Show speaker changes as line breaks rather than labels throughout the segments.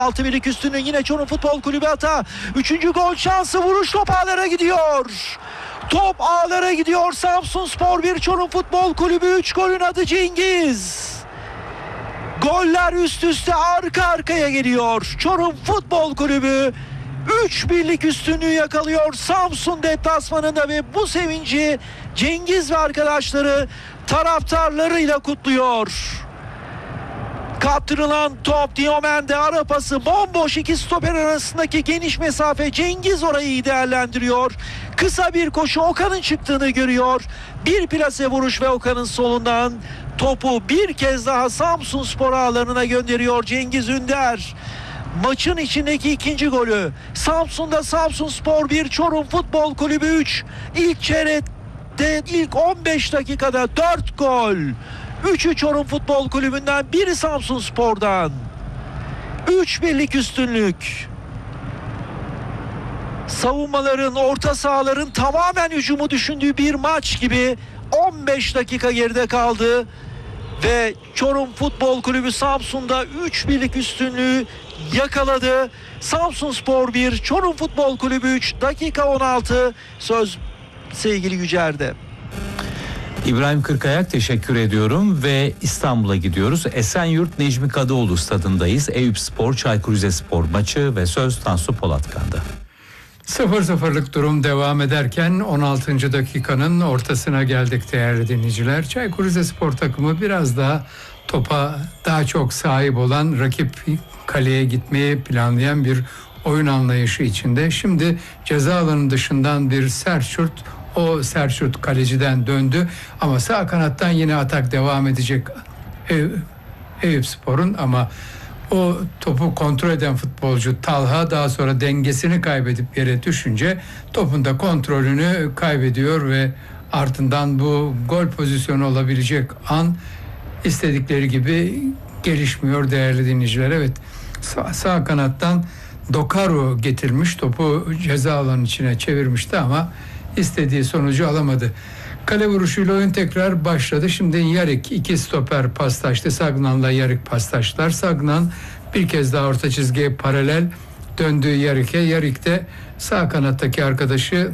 6-1'lik üstünlüğü yine Çorum Futbol Kulübü hata. 3. gol şansı, vuruş, top ağlara gidiyor. Top ağlara gidiyor. Samsunspor 1, Çorum Futbol Kulübü 3, golün adı Cengiz. Goller üst üste arka arkaya geliyor. Çorum Futbol Kulübü 3-1'lik üstünlüğü yakalıyor Samsun deplasmanında ve bu sevinci Cengiz ve arkadaşları taraftarlarıyla kutluyor. Kaptırılan top, Diomen'de ara pası, bomboş iki stoper arasındaki geniş mesafe, Cengiz orayı iyi değerlendiriyor. Kısa bir koşu, Okan'ın çıktığını görüyor. Bir plase vuruş ve Okan'ın solundan topu bir kez daha Samsunspor ağlarına gönderiyor Cengiz Ünder. Maçın içindeki ikinci golü. Samsun'da Samsunspor 1, Çorum Futbol Kulübü 3. İlk çeyrekte, ilk 15 dakikada 4 gol. 3'ü Çorum Futbol Kulübü'nden, biri Samsunspor'dan. 3-1'lik üstünlük. Savunmaların, orta sahaların tamamen hücumu düşündüğü bir maç gibi 15 dakika geride kaldı. Ve Çorum Futbol Kulübü Samsun'da 3-1'lik üstünlüğü yakaladı. Samsunspor 1, Çorum Futbol Kulübü 3, dakika 16. Söz sevgili Yücer'de.
İbrahim Kırkayak, teşekkür ediyorum ve İstanbul'a gidiyoruz. Esenyurt Necmi Kadıoğlu stadındayız. Eyüpspor Çaykur Rizespor maçı ve söz Tansu Polatkan'da.
0-0'lık durum devam ederken 16. dakikanın ortasına geldik değerli dinleyiciler. Çaykur Rizespor takımı biraz daha topa daha çok sahip olan, rakip kaleye gitmeyi planlayan bir oyun anlayışı içinde. Şimdi ceza alanı dışından bir sert şut. O sert şut kaleciden döndü ama sağ kanattan yine atak devam edecek Eyüpspor'un, ama o topu kontrol eden futbolcu Talha daha sonra dengesini kaybedip yere düşünce topun da kontrolünü kaybediyor ve ardından bu gol pozisyonu olabilecek an istedikleri gibi gelişmiyor değerli dinleyiciler. Evet, sağ kanattan Dokaru getirmiş, topu ceza alanının içine çevirmişti ama istediği sonucu alamadı. Kale vuruşuyla oyun tekrar başladı. Şimdi Yarik, iki stoper paslaştı. Sagnan'la Yarik paslaştılar. Sagnan bir kez daha orta çizgiye paralel döndü Yarik'e. Yarik de sağ kanattaki arkadaşı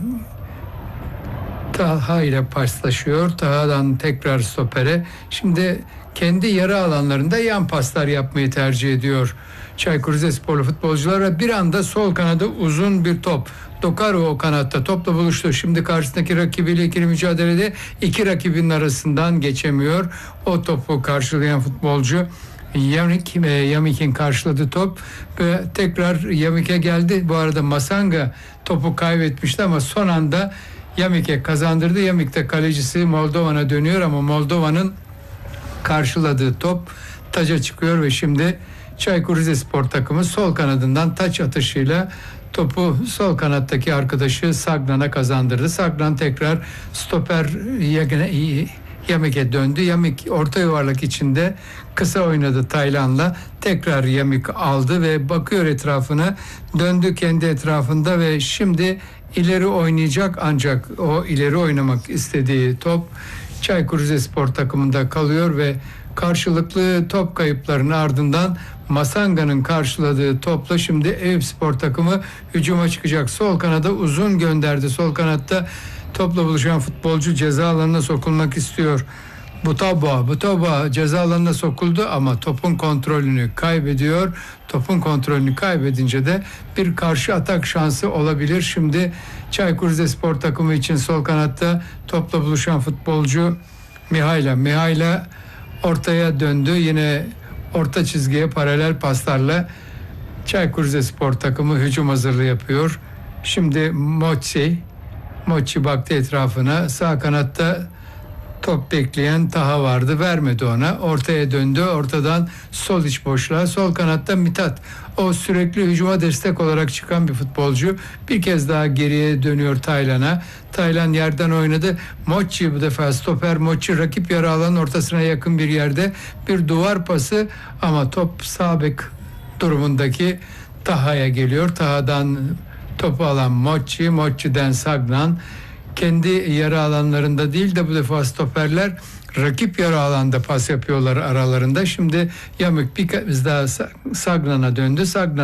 Talha ile paslaşıyor. Taha'dan tekrar stopere. Şimdi kendi yarı alanlarında yan paslar yapmayı tercih ediyor Çaykur Rizesporlu futbolcular ve bir anda sol kanada uzun bir top. Dokaru o kanatta topla buluştu. Şimdi karşısındaki rakibiyle ikili mücadelede iki rakibinin arasından geçemiyor. O topu karşılayan futbolcu Yamik'in karşıladığı top ve tekrar Yamik'e geldi. Bu arada Masanga topu kaybetmişti ama son anda Yamik'e kazandırdı. Yamik de kalecisi Moldovan'a dönüyor ama Moldovan'ın karşıladığı top taca çıkıyor ve şimdi Çaykur Rizespor takımı sol kanadından taç atışıyla topu sol kanattaki arkadaşı Sagnan'a kazandırdı. Sagnan tekrar stoper Yamik'e döndü. Yamik orta yuvarlak içinde kısa oynadı Taylan'la. Tekrar Yamik aldı ve bakıyor etrafına. Döndü kendi etrafında ve şimdi ileri oynayacak, ancak o ileri oynamak istediği top Çaykur Rizespor takımında kalıyor ve karşılıklı top kayıplarının ardından Masanga'nın karşıladığı topla şimdi Eyüpspor takımı hücuma çıkacak. Sol kanada uzun gönderdi. Sol kanatta topla buluşan futbolcu ceza alanına sokulmak istiyor. Butoba ceza alanına sokuldu ama topun kontrolünü kaybediyor. Topun kontrolünü kaybedince de bir karşı atak şansı olabilir. Şimdi Çaykur Rizespor takımı için sol kanatta topla buluşan futbolcu Mihaila ortaya döndü. Yine orta çizgiye paralel paslarla Çaykur Rizespor takımı hücum hazırlığı yapıyor. Şimdi Mochi baktı etrafına. Sağ kanatta top bekleyen Taha vardı. Vermedi ona. Ortaya döndü. Ortadan sol iç boşluğa. Sol kanatta Mithat. O sürekli hücuma destek olarak çıkan bir futbolcu. Bir kez daha geriye dönüyor Taylan'a. Taylan yerden oynadı. Mochi bu defa stoper. Mochi rakip yarı alanın ortasına yakın bir yerde bir duvar pası ama top sağ bek durumundaki Taha'ya geliyor. Taha'dan topu alan Mochi'den Sagnan. Kendi yarı alanlarında değil de bu defa stoperler rakip yarı alanda pas yapıyorlar aralarında. Şimdi Yamik bir kez daha Sagnan'a döndü. Sagnan